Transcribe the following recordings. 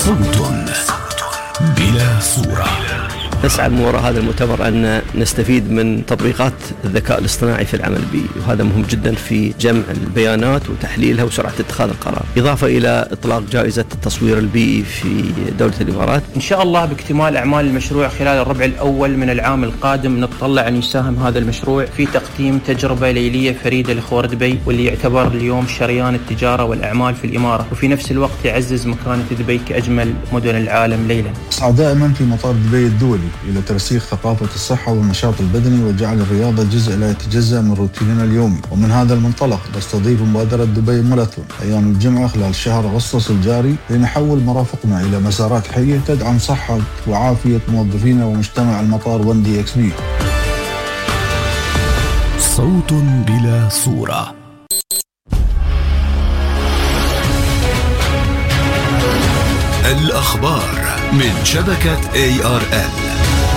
صوت بلا صورة. نسعى من وراء هذا المؤتمر أن نستفيد من تطبيقات الذكاء الاصطناعي في العمل البيئي، وهذا مهم جدا في جمع البيانات وتحليلها وسرعة اتخاذ القرار، إضافة إلى إطلاق جائزة التصوير البيئي في دولة الإمارات. إن شاء الله باكتمال أعمال المشروع خلال الربع الأول من العام القادم نتطلع أن يساهم هذا المشروع في تقديم تجربة ليلية فريدة لخور دبي، واللي يعتبر اليوم شريان التجارة والأعمال في الإمارة، وفي نفس الوقت يعزز مكانة دبي كأجمل مدن العالم ليلا. أسعى دائما في مطار دبي الدولي إلى ترسيخ ثقافة الصحة والنشاط البدني وجعل الرياضة جزء لا يتجزأ من روتيننا اليومي، ومن هذا المنطلق نستضيف مبادرة دبي ماراثون أيام الجمعة خلال شهر أغسطس الجاري لنحول مرافقنا إلى مسارات حية تدعم صحة وعافية موظفينا ومجتمع المطار 1DXB. صوت بلا صورة. الأخبار من شبكة ARN.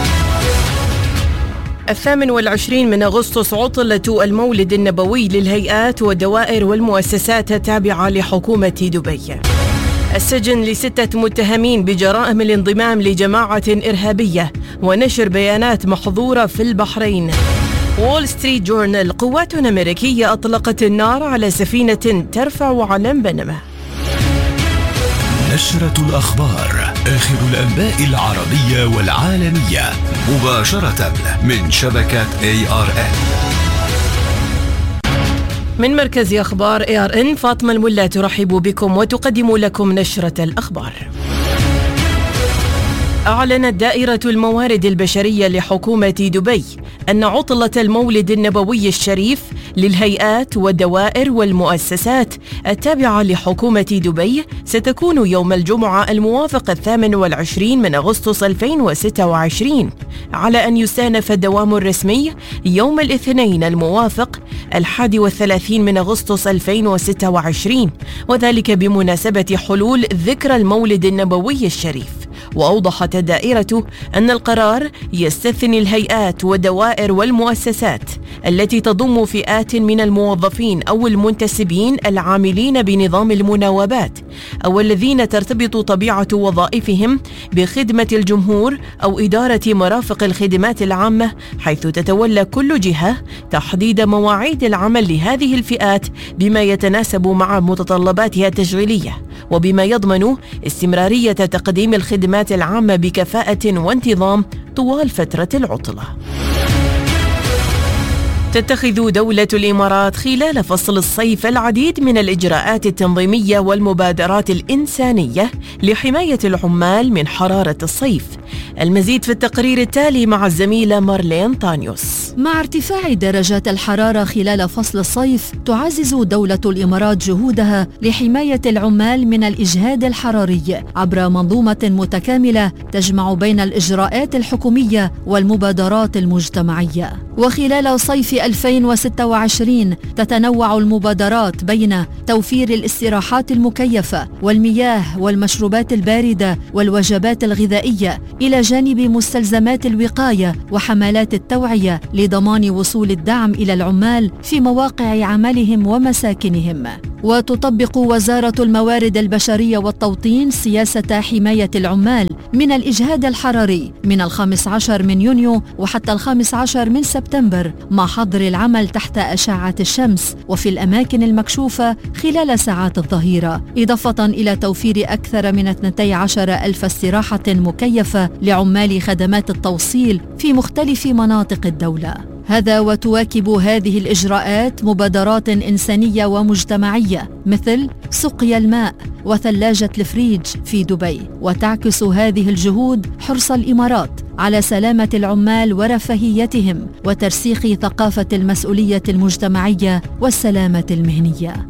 28 من أغسطس عطلة المولد النبوي للهيئات والدوائر والمؤسسات التابعة لحكومة دبي. السجن ل6 متهمين بجرائم الانضمام لجماعة إرهابية ونشر بيانات محظورة في البحرين. وول ستريت جورنال: قوات أمريكية أطلقت النار على سفينة ترفع علم بنما. نشرة الأخبار، آخر الأنباء العربية والعالمية مباشرة من شبكة ARN. من مركز أخبار ARN، فاطمة الملا ترحب بكم وتقدم لكم نشرة الأخبار. أعلنت دائرة الموارد البشرية لحكومة دبي أن عطلة المولد النبوي الشريف للهيئات والدوائر والمؤسسات التابعة لحكومة دبي ستكون يوم الجمعة الموافق 28 من أغسطس 2026، على أن يستأنف الدوام الرسمي يوم الاثنين الموافق 31 من أغسطس 2026، وذلك بمناسبة حلول ذكرى المولد النبوي الشريف. وأوضحت الدائرة أن القرار يستثني الهيئات والدوائر والمؤسسات التي تضم فئات من الموظفين أو المنتسبين العاملين بنظام المناوبات، أو الذين ترتبط طبيعة وظائفهم بخدمة الجمهور أو إدارة مرافق الخدمات العامة، حيث تتولى كل جهة تحديد مواعيد العمل لهذه الفئات بما يتناسب مع متطلباتها التشغيلية، وبما يضمن استمرارية تقديم الخدمات العامة بكفاءة وانتظام طوال فترة العطلة. تتخذ دولة الإمارات خلال فصل الصيف العديد من الإجراءات التنظيمية والمبادرات الإنسانية لحماية العمال من حرارة الصيف. المزيد في التقرير التالي مع الزميلة مارلين طانيوس. مع ارتفاع درجات الحرارة خلال فصل الصيف، تعزز دولة الإمارات جهودها لحماية العمال من الإجهاد الحراري عبر منظومة متكاملة تجمع بين الإجراءات الحكومية والمبادرات المجتمعية. وخلال صيف 2026 تتنوع المبادرات بين توفير الاستراحات المكيفة والمياه والمشروبات الباردة والوجبات الغذائية، إلى جانب مستلزمات الوقاية وحملات التوعية لضمان وصول الدعم إلى العمال في مواقع عملهم ومساكنهم. وتطبق وزارة الموارد البشرية والتوطين سياسة حماية العمال من الإجهاد الحراري من 15 من يونيو وحتى 15 من سبتمبر، مع حظر العمل تحت أشعة الشمس وفي الأماكن المكشوفة خلال ساعات الظهيرة، إضافة إلى توفير أكثر من 12,000 استراحة مكيفة لعمال خدمات التوصيل في مختلف مناطق الدولة. هذا وتواكب هذه الإجراءات مبادرات إنسانية ومجتمعية مثل سقيا الماء وثلاجة الفريج في دبي، وتعكس هذه الجهود حرص الإمارات على سلامة العمال ورفاهيتهم وترسيخ ثقافة المسؤولية المجتمعية والسلامة المهنية.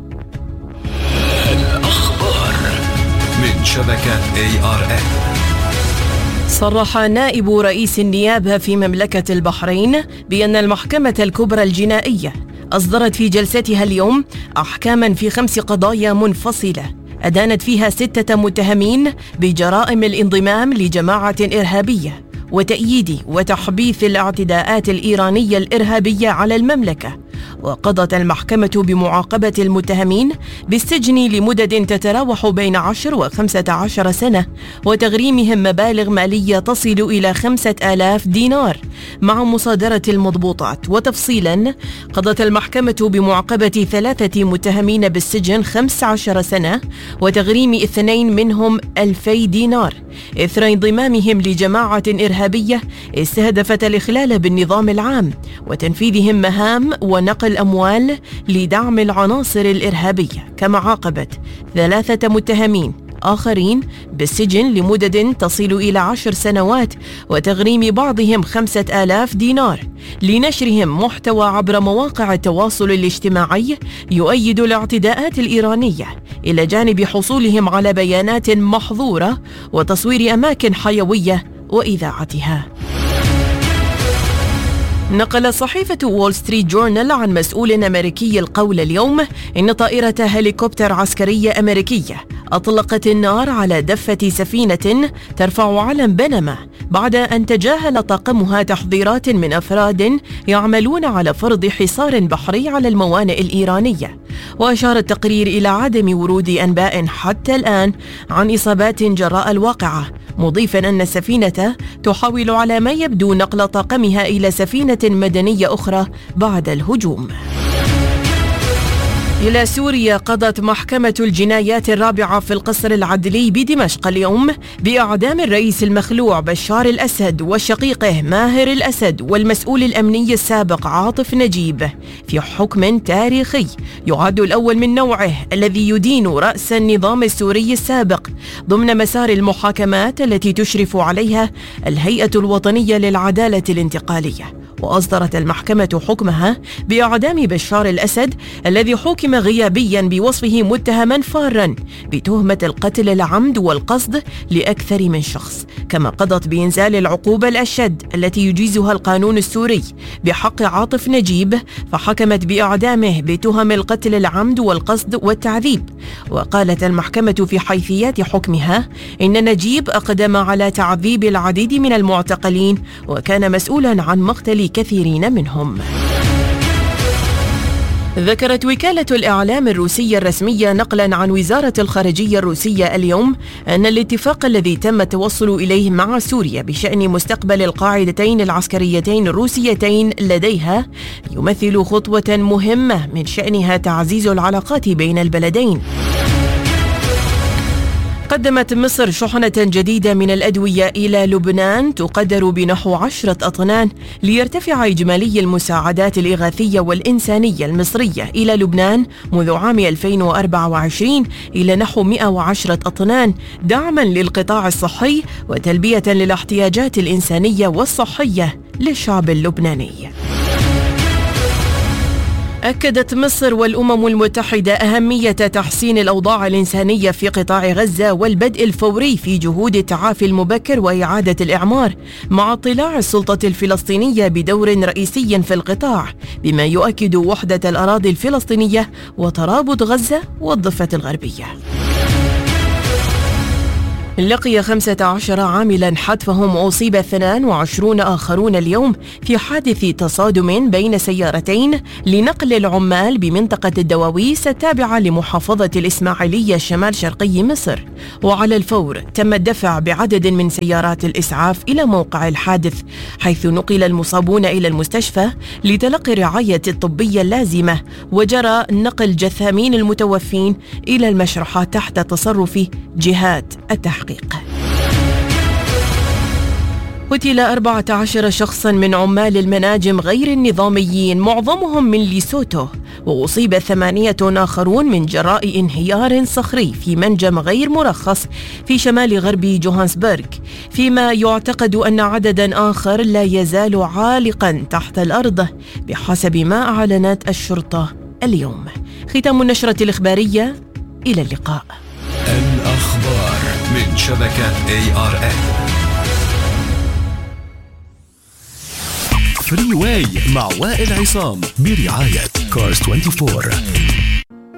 الأخبار من شبكة ARN. صرح نائب رئيس النيابة في مملكة البحرين بأن المحكمة الكبرى الجنائية أصدرت في جلستها اليوم أحكاما في 5 قضايا منفصلة أدانت فيها 6 متهمين بجرائم الانضمام لجماعة إرهابية وتأييد وتحبيث الاعتداءات الإيرانية الإرهابية على المملكة، وقضت المحكمة بمعاقبة المتهمين بالسجن لمدد تتراوح بين 10 و15 سنة وتغريمهم مبالغ مالية تصل إلى 5000 دينار مع مصادرة المضبوطات. وتفصيلا، قضت المحكمة بمعاقبة 3 متهمين بالسجن 15 سنة وتغريم 2 منهم 2000 دينار إثر انضمامهم لجماعة إرهابية استهدفت الإخلال بالنظام العام وتنفيذهم مهام ونقل أموال لدعم العناصر الإرهابية. كما عاقبت 3 متهمين آخرين بالسجن لمدد تصل إلى 10 سنوات وتغريم بعضهم 5000 دينار لنشرهم محتوى عبر مواقع التواصل الاجتماعي يؤيد الاعتداءات الإيرانية، إلى جانب حصولهم على بيانات محظورة وتصوير أماكن حيوية وإذاعتها. نقل صحيفة وول ستريت جورنال عن مسؤول أمريكي القول اليوم إن طائرة هليكوبتر عسكرية أمريكية أطلقت النار على دفة سفينة ترفع علم بنما بعد أن تجاهل طاقمها تحذيرات من أفراد يعملون على فرض حصار بحري على الموانئ الإيرانية. وأشار التقرير إلى عدم ورود أنباء حتى الآن عن إصابات جراء الواقعة، مضيفا أن السفينة تحاول على ما يبدو نقل طاقمها إلى سفينة مدنية أخرى بعد الهجوم. إلى سوريا، قضت محكمة الجنايات الرابعة في القصر العدلي بدمشق اليوم بإعدام الرئيس المخلوع بشار الأسد وشقيقه ماهر الأسد والمسؤول الأمني السابق عاطف نجيب في حكم تاريخي يعد الأول من نوعه الذي يدين رأس النظام السوري السابق ضمن مسار المحاكمات التي تشرف عليها الهيئة الوطنية للعدالة الانتقالية. وأصدرت المحكمة حكمها بإعدام بشار الأسد الذي حكم غيابيا بوصفه متهما فارا بتهمة القتل العمد والقصد لأكثر من شخص. كما قضت بإنزال العقوبة الأشد التي يجيزها القانون السوري بحق عاطف نجيب، فحكمت بإعدامه بتهم القتل العمد والقصد والتعذيب. وقالت المحكمة في حيثيات حكمها إن نجيب أقدم على تعذيب العديد من المعتقلين وكان مسؤولا عن مقتل كثيرين منهم. ذكرت وكالة الإعلام الروسية الرسمية نقلا عن وزارة الخارجية الروسية اليوم أن الاتفاق الذي تم التوصل إليه مع سوريا بشأن مستقبل القاعدتين العسكريتين الروسيتين لديها يمثل خطوة مهمة من شأنها تعزيز العلاقات بين البلدين. قدمت مصر شحنة جديدة من الأدوية إلى لبنان تقدر بنحو 10 أطنان ليرتفع إجمالي المساعدات الإغاثية والإنسانية المصرية إلى لبنان منذ عام 2024 إلى نحو 110 أطنان دعما للقطاع الصحي وتلبية للاحتياجات الإنسانية والصحية للشعب اللبناني. أكدت مصر والأمم المتحدة أهمية تحسين الأوضاع الإنسانية في قطاع غزة والبدء الفوري في جهود التعافي المبكر وإعادة الإعمار مع اطلاع السلطة الفلسطينية بدور رئيسي في القطاع، بما يؤكد وحدة الأراضي الفلسطينية وترابط غزة والضفة الغربية. لقي 15 عاملا حتفهم وأصيب 22 آخرون اليوم في حادث تصادم بين سيارتين لنقل العمال بمنطقة الدواويس التابعة لمحافظة الإسماعيلية شمال شرقي مصر. وعلى الفور تم الدفع بعدد من سيارات الإسعاف إلى موقع الحادث، حيث نقل المصابون إلى المستشفى لتلقي الرعاية الطبية اللازمة، وجرى نقل جثامين المتوفين إلى المشرحات تحت تصرف جهات التحقيق. قتل 14 شخصا من عمال المناجم غير النظاميين معظمهم من ليسوتو، وأصيب 8 آخرون من جراء انهيار صخري في منجم غير مرخص في شمال غرب جوهانسبرغ، فيما يعتقد أن عددا آخر لا يزال عالقا تحت الأرض بحسب ما أعلنت الشرطة اليوم. ختام النشرة الإخبارية، إلى اللقاء. الأخبار من شبكة ARN. فري واي مع وائل عصام برعاية كارز 24.